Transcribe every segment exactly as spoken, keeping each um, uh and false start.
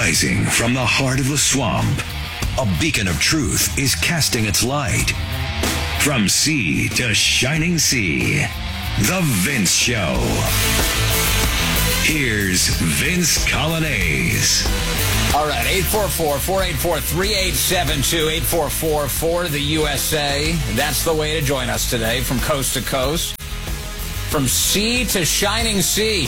Rising from the heart of the swamp, a beacon of truth is casting its light. From sea to shining sea, The Vince Show. Here's Vince Coglianese. All right, eight four four, four eight four, three eight seven two, eight four four, four the U S A. That's the way to join us today from coast to coast. From sea to shining sea.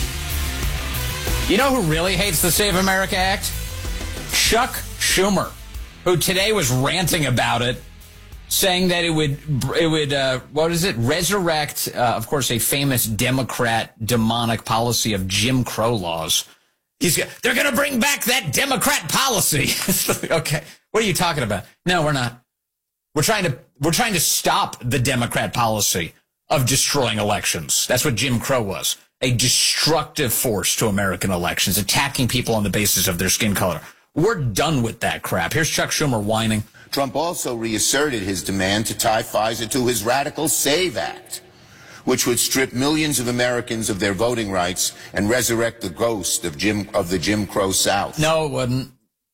You know who really hates the Save America Act? Chuck Schumer, who today was ranting about it, saying that it would, it would, uh, what is it, resurrect, uh, of course, a famous Democrat demonic policy of Jim Crow laws. He's, they're going to bring back that Democrat policy. Okay, what are you talking about? No, we're not. We're trying to, we're trying to stop the Democrat policy of destroying elections. That's what Jim Crow was. A destructive force to American elections, attacking people on the basis of their skin color. We're done with that crap. Here's Chuck Schumer whining. Trump also reasserted his demand to tie FISA to his radical SAVE Act, which would strip millions of Americans of their voting rights and resurrect the ghost of Jim of the Jim Crow South. No, it wouldn't.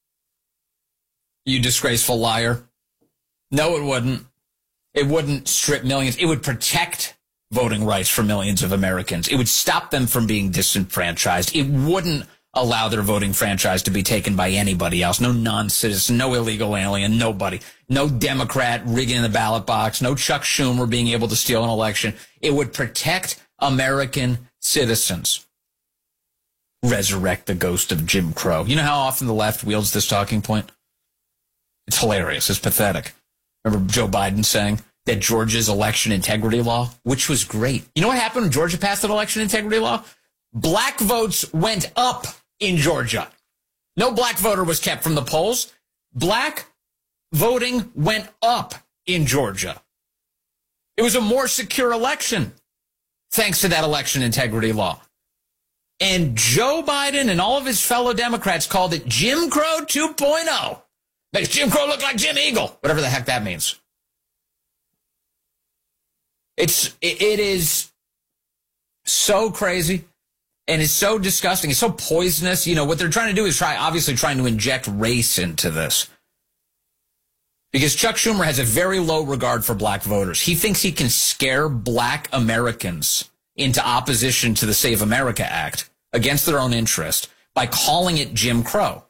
You disgraceful liar. No, it wouldn't. It wouldn't strip millions. It would protect voting rights for millions of Americans. It would stop them from being disenfranchised. It wouldn't allow their voting franchise to be taken by anybody else. No non-citizen, no illegal alien, nobody. No Democrat rigging the ballot box, no Chuck Schumer being able to steal an election. It would protect American citizens. Resurrect the ghost of Jim Crow. You know how often the left wields this talking point? It's hilarious. It's pathetic. Remember Joe Biden saying that Georgia's election integrity law, which was great. You know what happened when Georgia passed an election integrity law? Black votes went up in Georgia. No black voter was kept from the polls. Black voting went up in Georgia. It was a more secure election thanks to that election integrity law. And Joe Biden and all of his fellow Democrats called it Jim Crow two point oh. Makes Jim Crow look like Jim Eagle, whatever the heck that means. It's, it, it is so crazy. And it's so disgusting. It's so poisonous. You know, what they're trying to do is try, obviously trying to inject race into this. Because Chuck Schumer has a very low regard for black voters. He thinks he can scare black Americans into opposition to the Save America Act against their own interest by calling it Jim Crow.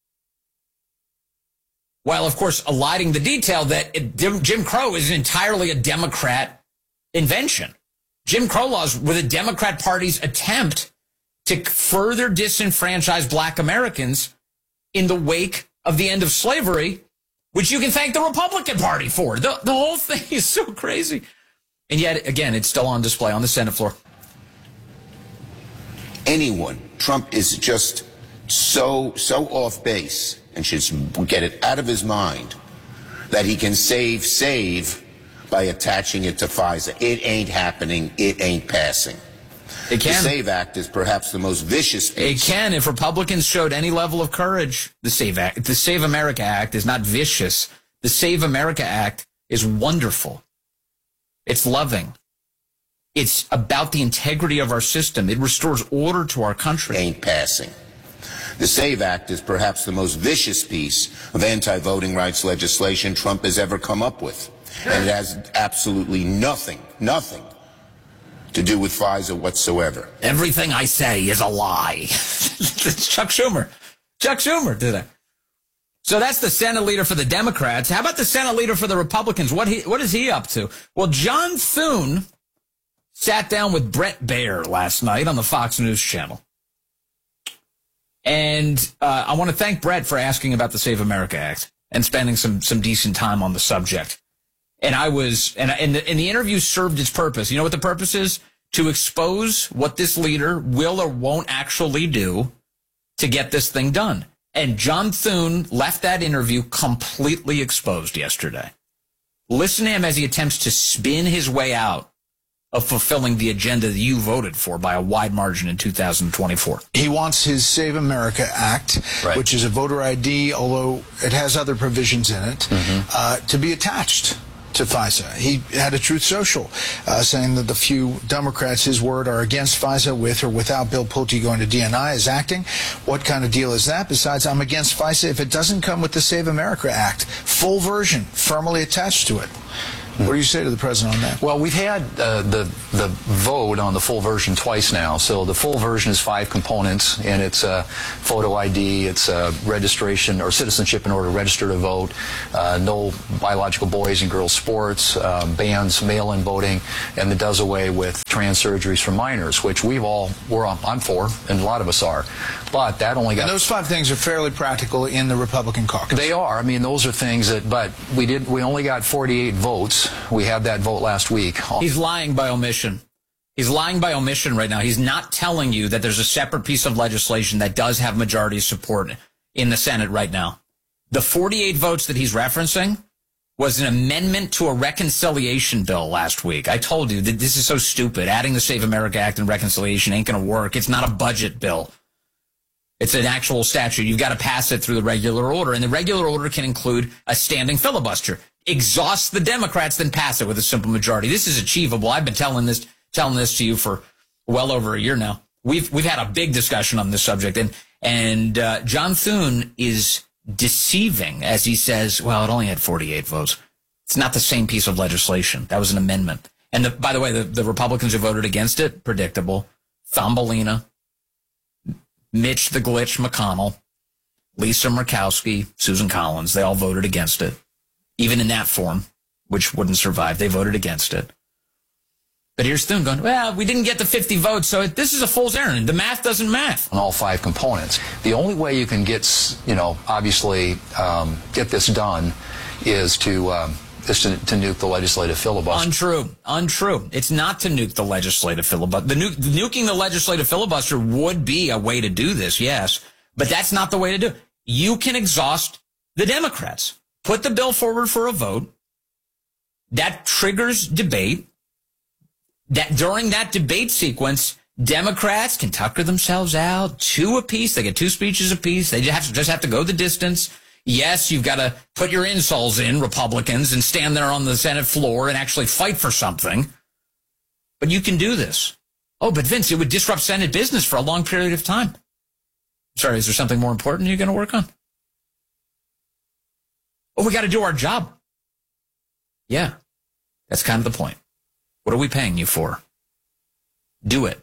While, of course, eliding the detail that it, Jim Crow is entirely a Democrat invention. Jim Crow laws were the Democrat Party's attempt to further disenfranchise black Americans in the wake of the end of slavery, which you can thank the Republican Party for. The, the whole thing is so crazy. And yet, again, it's still on display on the Senate floor. Anyone, Trump is just so, so off base and should get it out of his mind that he can save, save by attaching it to FISA. It ain't happening. It ain't passing. It can. The SAVE Act is perhaps the most vicious piece. It can, if Republicans showed any level of courage. The SAVE Act, the Save America Act is not vicious. The Save America Act is wonderful. It's loving. It's about the integrity of our system. It restores order to our country. It ain't passing. The SAVE Act is perhaps the most vicious piece of anti-voting rights legislation Trump has ever come up with. And it has absolutely nothing, nothing to do with FISA whatsoever. Everything I say is a lie. It's Chuck Schumer. Chuck Schumer did that. So that's the Senate leader for the Democrats. How about the Senate leader for the Republicans? What he, what is he up to? Well, John Thune sat down with Bret Baier last night on the Fox News channel. And uh, I want to thank Bret for asking about the Save America Act and spending some some decent time on the subject. And I was, and, and, the, and the interview served its purpose. You know what the purpose is? To expose what this leader will or won't actually do to get this thing done. And John Thune left that interview completely exposed yesterday. Listen to him as he attempts to spin his way out of fulfilling the agenda that you voted for by a wide margin in two thousand twenty-four. He wants his Save America Act, right, which is a voter I D, although it has other provisions in it, mm-hmm. uh, to be attached to FISA. He had a Truth Social uh, saying that the few Democrats, his word, are against FISA with or without Bill Pulte going to D N I as acting. What kind of deal is that? Besides, I'm against FISA if it doesn't come with the Save America Act. Full version, firmly attached to it. What do you say to the president on that? Well, we've had uh, the the vote on the full version twice now. So the full version is five components, and it's uh, photo I D, it's uh, registration or citizenship in order to register to vote, uh, no biological boys and girls sports, um, bans mail-in voting, and it does away with trans surgeries for minors, which we've all we're on, I'm for, and a lot of us are. But that only got. And those five things are fairly practical in the Republican caucus. They are. I mean, those are things that. But we did. We only got forty-eight votes. We had that vote last week. He's lying by omission. He's lying by omission right now. He's not telling you that there's a separate piece of legislation that does have majority support in the Senate right now. The forty-eight votes that he's referencing was an amendment to a reconciliation bill last week. I told you that this is so stupid. Adding the Save America Act and reconciliation ain't going to work. It's not a budget bill. It's an actual statute. You've got to pass it through the regular order, and the regular order can include a standing filibuster. Exhaust the Democrats, then pass it with a simple majority. This is achievable. I've been telling this telling this to you for well over a year now. We've we've had a big discussion on this subject, and and uh, John Thune is deceiving as he says, well, it only had forty-eight votes. It's not the same piece of legislation. That was an amendment. And the, by the way, the, the Republicans who voted against it, predictable. Thumbelina, Mitch the Glitch McConnell, Lisa Murkowski, Susan Collins, they all voted against it. Even in that form, which wouldn't survive, they voted against it. But here's Thune going, well, we didn't get the fifty votes, so it, this is a fool's errand. The math doesn't math. On all five components. The only way you can get, you know, obviously um, get this done is to um, is to, to nuke the legislative filibuster. Untrue. Untrue. It's not to nuke the legislative filibuster. The nu nuking the legislative filibuster would be a way to do this, yes, but that's not the way to do it. You can exhaust the Democrats. Put the bill forward for a vote. That triggers debate. That during that debate sequence, Democrats can tucker themselves out, two apiece. They get two speeches apiece. They just have to, just have to go the distance. Yes, you've got to put your insoles in, Republicans, and stand there on the Senate floor and actually fight for something. But you can do this. Oh, but Vince, it would disrupt Senate business for a long period of time. Sorry, is there something more important you're going to work on? Oh, we got to do our job. Yeah, that's kind of the point. What are we paying you for? Do it.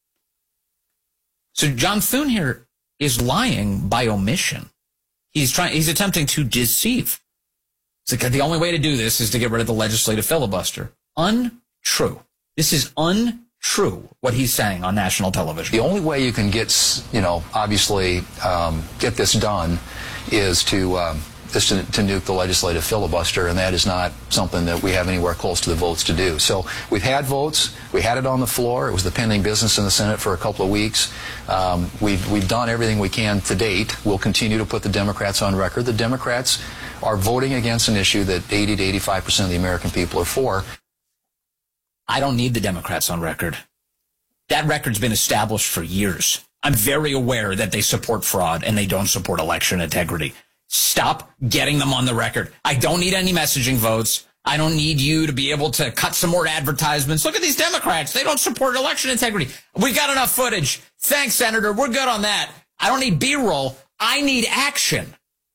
So John Thune here is lying by omission. He's trying. He's attempting to deceive. It's like the only way to do this is to get rid of the legislative filibuster. Untrue. This is untrue, what he's saying on national television. The only way you can get, you know, obviously um, get this done is to... Um, is to, to nuke the legislative filibuster, and that is not something that we have anywhere close to the votes to do. So we've had votes. We had it on the floor. It was the pending business in the Senate for a couple of weeks. Um, we've, we've done everything we can to date. We'll continue to put the Democrats on record. The Democrats are voting against an issue that eighty to eighty-five percent of the American people are for. I don't need the Democrats on record. That record's been established for years. I'm very aware that they support fraud and they don't support election integrity. Stop getting them on the record. I don't need any messaging votes. I don't need you to be able to cut some more advertisements. Look at these Democrats. They don't support election integrity. We got enough footage. Thanks, Senator. We're good on that. I don't need B-roll. I need action.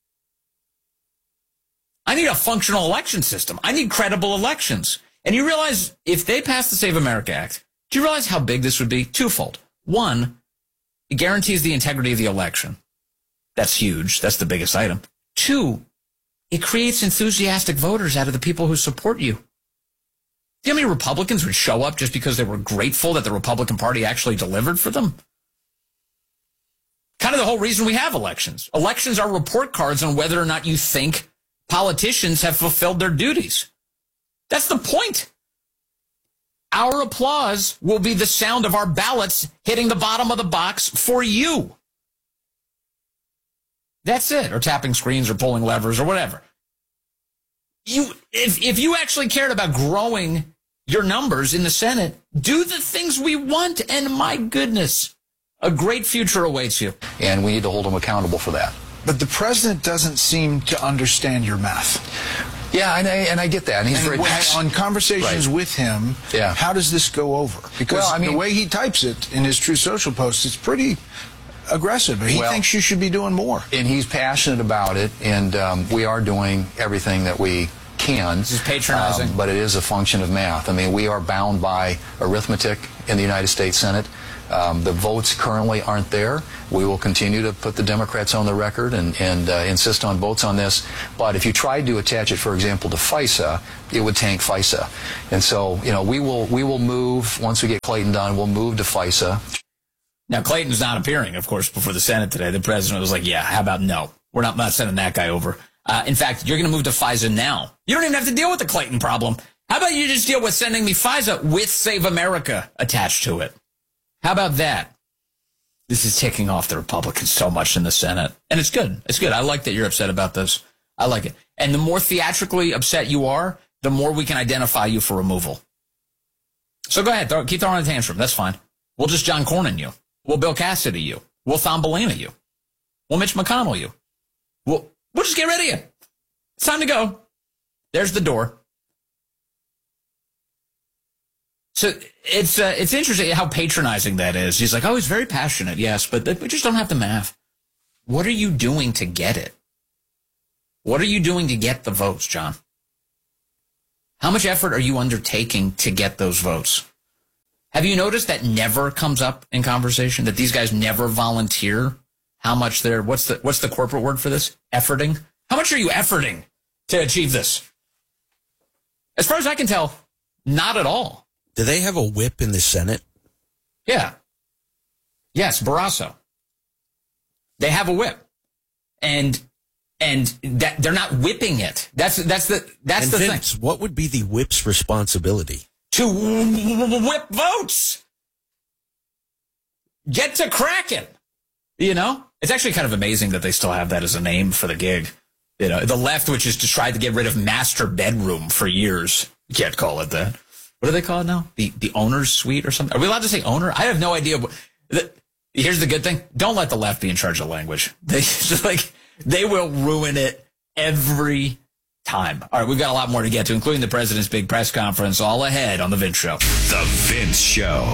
I need a functional election system. I need credible elections. And you realize if they pass the Save America Act, do you realize how big this would be? Twofold. One, it guarantees the integrity of the election. That's huge. That's the biggest item. Two, it creates enthusiastic voters out of the people who support you. Do you know how many Republicans would show up just because they were grateful that the Republican Party actually delivered for them? Kind of the whole reason we have elections. Elections are report cards on whether or not you think politicians have fulfilled their duties. That's the point. Our applause will be the sound of our ballots hitting the bottom of the box for you. That's it. Or tapping screens or pulling levers or whatever. You, if, if you actually cared about growing your numbers in the Senate, do the things we want, and my goodness, a great future awaits you. And we need to hold them accountable for that. But the president doesn't seem to understand your math. Yeah, and I, and I get that. And he's and very when, on conversations right. with him, yeah. how does this go over? Because well, I mean, the way he types it in his Truth Social post, it's pretty aggressive. He well, thinks you should be doing more. And he's passionate about it, and um, we are doing everything that we can. This is patronizing. Um, but it is a function of math. I mean, we are bound by arithmetic in the United States Senate. Um, the votes currently aren't there. We will continue to put the Democrats on the record and, and uh, insist on votes on this. But if you tried to attach it, for example, to FISA, it would tank FISA. And so, you know, we will we will move, once we get Clayton done, we'll move to FISA. Now, Clayton's not appearing, of course, before the Senate today. The president was like, yeah, how about no? We're not, not sending that guy over. Uh, in fact, you're going to move to FISA now. You don't even have to deal with the Clayton problem. How about you just deal with sending me FISA with Save America attached to it? How about that? This is ticking off the Republicans so much in the Senate. And it's good. It's good. I like that you're upset about this. I like it. And the more theatrically upset you are, the more we can identify you for removal. So go ahead. Throw, keep throwing a tantrum. That's fine. We'll just John Cornyn you. We'll Bill Cassidy you. We'll Thumbelina you. We'll Mitch McConnell you. We'll, we'll just get rid of you. It's time to go. There's the door. So it's uh, it's interesting how patronizing that is. He's like, oh, he's very passionate, yes, but we just don't have the math. What are you doing to get it? What are you doing to get the votes, John? How much effort are you undertaking to get those votes? Have you noticed that never comes up in conversation, that these guys never volunteer how much they're, what's the what's the corporate word for this? Efforting? How much are you efforting to achieve this? As far as I can tell, not at all. Do they have a whip in the Senate? Yeah. Yes, Barrasso. They have a whip. And and that they're not whipping it. That's that's the that's and the Vince, thing. What would be the whip's responsibility? To whip votes. Get to cracking. You know? It's actually kind of amazing that they still have that as a name for the gig. You know, the left, which is to try to get rid of master bedroom for years. You can't call it that. What do they call it now? The the owner's suite or something? Are we allowed to say owner? I have no idea. The, here's the good thing. Don't let the left be in charge of language. They just like they will ruin it every time. All right, we've got a lot more to get to, including the president's big press conference, all ahead on The Vince Show. The Vince Show.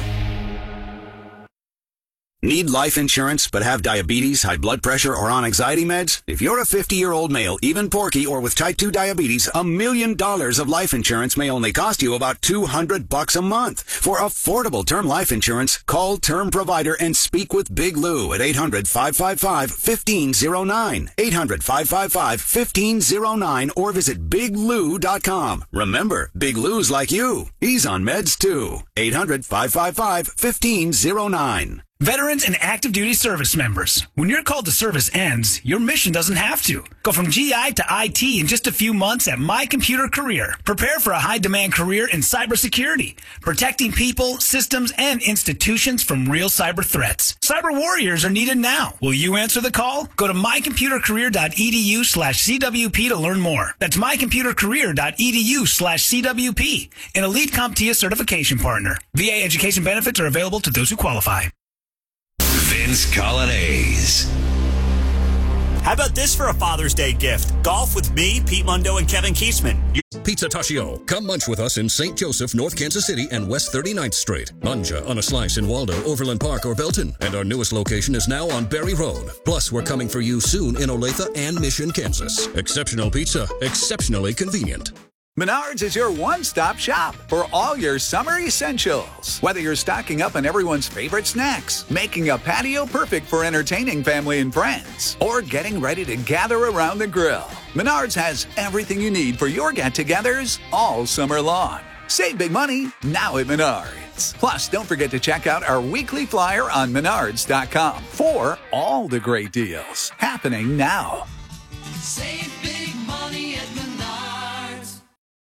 Need life insurance but have diabetes, high blood pressure, or on anxiety meds? If you're a fifty-year-old male, even porky, or with type two diabetes, a million dollars of life insurance may only cost you about two hundred bucks a month. For affordable term life insurance, call Term Provider and speak with Big Lou at eight hundred, five five five, one five zero nine. eight hundred, five five five, one five zero nine or visit big lou dot com. Remember, Big Lou's like you. He's on meds too. eight hundred, five five five, one five zero nine. Veterans and active duty service members, when your call to service ends, your mission doesn't have to. Go from G I to I T in just a few months at My Computer Career. Prepare for a high-demand career in cybersecurity, protecting people, systems, and institutions from real cyber threats. Cyber warriors are needed now. Will you answer the call? Go to my computer career dot e d u slash c w p to learn more. That's my computer career dot e d u slash c w p, an elite CompTIA certification partner. V A education benefits are available to those who qualify. Vince Colonnese. How about this for a Father's Day gift? Golf with me, Pete Mundo, and Kevin Kiesman. Pizza Tachio. Come munch with us in Saint Joseph, North Kansas City, and West thirty-ninth Street. Manja on a slice in Waldo, Overland Park, or Belton. And our newest location is now on Berry Road. Plus, we're coming for you soon in Olathe and Mission, Kansas. Exceptional pizza, exceptionally convenient. Menards is your one-stop shop for all your summer essentials. Whether you're stocking up on everyone's favorite snacks, making a patio perfect for entertaining family and friends, or getting ready to gather around the grill, Menards has everything you need for your get-togethers all summer long. Save big money now at Menards. Plus, don't forget to check out our weekly flyer on menards dot com for all the great deals happening now. Save big money at Menards.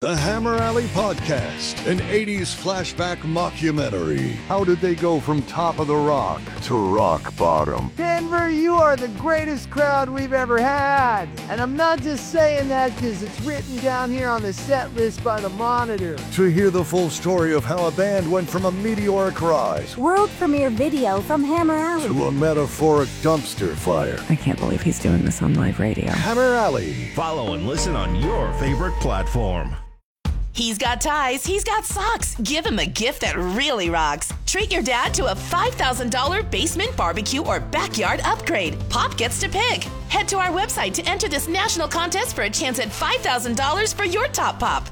The Hammer Alley Podcast, an eighties flashback mockumentary. How did they go from top of the rock to rock bottom? Denver, you are the greatest crowd we've ever had. And I'm not just saying that because it's written down here on the set list by the Monitor. To hear the full story of how a band went from a meteoric rise, world premiere video from Hammer Alley, to a metaphoric dumpster fire. I can't believe he's doing this on live radio. Hammer Alley. Follow and listen on your favorite platform. He's got ties, he's got socks. Give him a gift that really rocks. Treat your dad to a five thousand dollars basement barbecue or backyard upgrade. Pop gets to pick. Head to our website to enter this national contest for a chance at five thousand dollars for your top pop.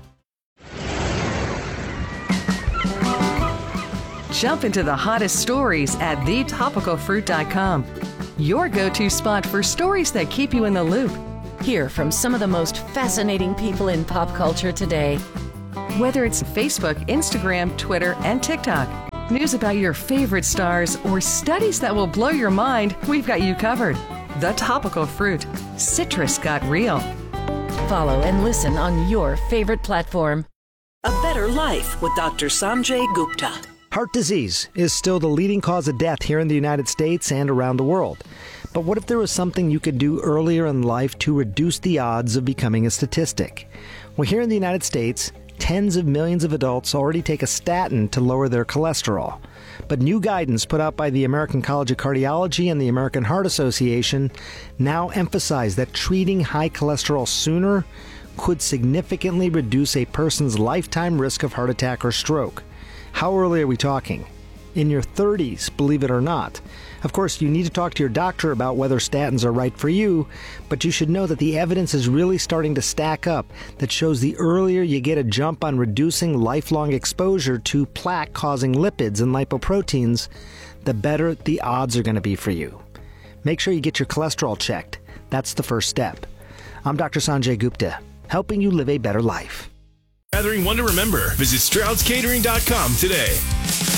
Jump into the hottest stories at the topical fruit dot com. Your go-to spot for stories that keep you in the loop. Hear from some of the most fascinating people in pop culture today. Whether it's Facebook, Instagram, Twitter, and TikTok, news about your favorite stars, or studies that will blow your mind, we've got you covered. The Topical Fruit. Citrus got real. Follow and listen on your favorite platform. A Better Life with Doctor Sanjay Gupta. Heart disease is still the leading cause of death here in the United States and around the world. But what if there was something you could do earlier in life to reduce the odds of becoming a statistic? Well, here in the United States, tens of millions of adults already take a statin to lower their cholesterol. But new guidance put out by the American College of Cardiology and the American Heart Association now emphasize that treating high cholesterol sooner could significantly reduce a person's lifetime risk of heart attack or stroke. How early are we talking? In your thirties, believe it or not. Of course, you need to talk to your doctor about whether statins are right for you, but you should know that the evidence is really starting to stack up that shows the earlier you get a jump on reducing lifelong exposure to plaque-causing lipids and lipoproteins, the better the odds are going to be for you. Make sure you get your cholesterol checked. That's the first step. I'm Doctor Sanjay Gupta, helping you live a better life. Gathering one to remember. Visit Strouds Catering dot com today.